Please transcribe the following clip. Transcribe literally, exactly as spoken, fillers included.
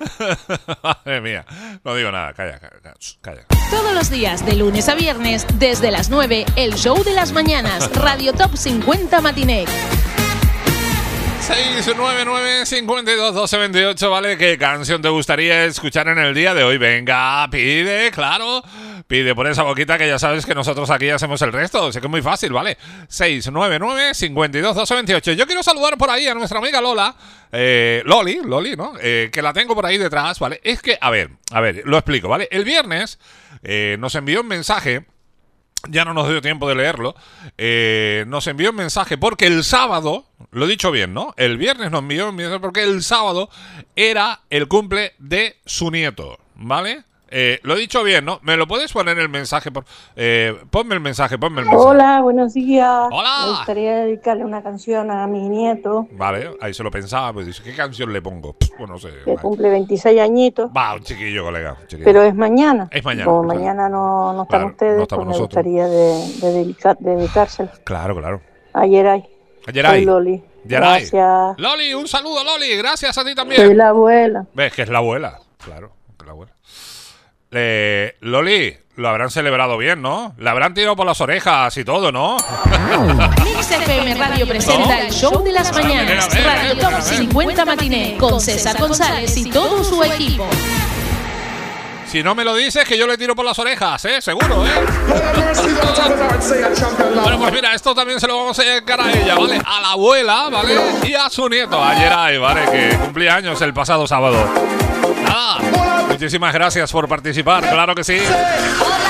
Madre mía. No digo nada. Calla, calla, calla. Todos los días, de lunes a viernes, desde las nueve, el show de las mañanas. Radio Top cincuenta Matiné. seis nueve nueve, cinco dos, doce veintiocho, ¿vale? ¿Qué canción te gustaría escuchar en el día de hoy? Venga, pide, claro. Pide por esa boquita que ya sabes que nosotros aquí hacemos el resto. Sé que es muy fácil, ¿vale? seis nueve nueve, cinco dos, doce veintiocho. Yo quiero saludar por ahí a nuestra amiga Lola. Eh, Loli, Loli, ¿no? Eh, que la tengo por ahí detrás, ¿vale? Es que, a ver, a ver, lo explico, ¿vale? El viernes eh, nos envió un mensaje. Ya no nos dio tiempo de leerlo. Eh, nos envió un mensaje porque el sábado, lo he dicho bien, ¿no? El viernes nos envió un mensaje porque el sábado era el cumple de su nieto, ¿vale? Eh, lo he dicho bien, ¿no? ¿Me lo puedes poner el mensaje? Por, eh, ponme el mensaje, ponme el mensaje. Hola, buenos días. Hola. Me gustaría dedicarle una canción a mi nieto. Vale, ahí se lo pensaba, pues dice, ¿qué canción le pongo? Pff, pues no sé. Que Vale. cumple veintiséis añitos. Va, un chiquillo, colega. Un chiquillo. Pero es mañana. Es mañana. Como claro. mañana no, no están Claro, ustedes, no estamos pues me nosotros. gustaría de, de dedicar, dedicárselo. Claro, claro. Ayer hay. Ayer hay. Soy Loli. Yeray. Gracias. Loli, un saludo, Loli. Gracias a ti también. Soy la abuela. ¿Ves que es la abuela? Claro, que es la abuela. Eh, Loli, lo habrán celebrado bien, ¿no? Le habrán tirado por las orejas y todo, ¿no? Mix F M Radio presenta el show de las mañanas. Radio Top cincuenta Matiné con César González y todo su equipo. Si no me lo dices, que yo le tiro por las orejas, ¿eh? Seguro, ¿eh? Bueno, pues mira, esto también se lo vamos a dedicar a ella, ¿vale? A la abuela, ¿vale? Y a su nieto, a Yeray, ¿vale? Que cumplía años el pasado sábado. Nada, muchísimas gracias por participar, claro que sí.